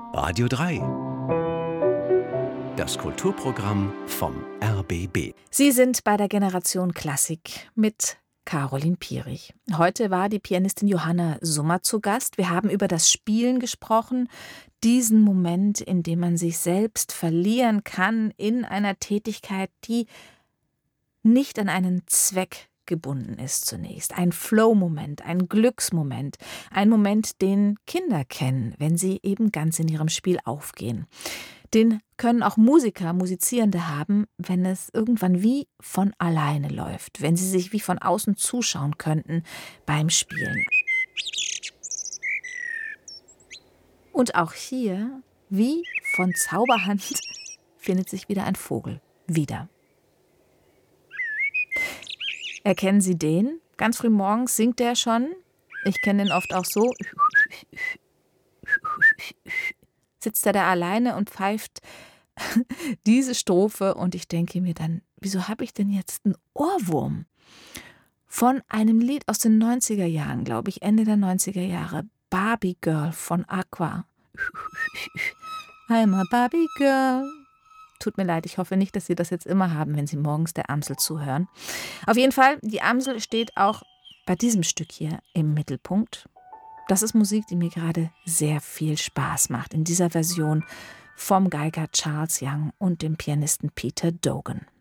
Radio 3. Das Kulturprogramm vom RBB. Sie sind bei der Generation Klassik mit Caroline Pierich. Heute war die Pianistin Johanna Summer zu Gast. Wir haben über das Spielen gesprochen, diesen Moment, in dem man sich selbst verlieren kann in einer Tätigkeit, die nicht an einen Zweck gebunden ist zunächst. Ein Flow-Moment, ein Glücksmoment, ein Moment, den Kinder kennen, wenn sie eben ganz in ihrem Spiel aufgehen. Den können auch Musiker, Musizierende haben, wenn es irgendwann wie von alleine läuft, wenn sie sich wie von außen zuschauen könnten beim Spielen. Und auch hier, wie von Zauberhand, findet sich wieder ein Vogel. Wieder. Erkennen Sie den? Ganz früh morgens singt der schon. Ich kenne den oft auch so. Sitzt er da alleine und pfeift diese Strophe und ich denke mir dann, wieso habe ich denn jetzt einen Ohrwurm? Von einem Lied aus den 90er Jahren, glaube ich, Ende der 90er Jahre. Barbie Girl von Aqua. I'm a Barbie Girl. Tut mir leid, ich hoffe nicht, dass Sie das jetzt immer haben, wenn Sie morgens der Amsel zuhören. Auf jeden Fall, die Amsel steht auch bei diesem Stück hier im Mittelpunkt. Das ist Musik, die mir gerade sehr viel Spaß macht, in dieser Version vom Geiger Charles Young und dem Pianisten Peter Dogan.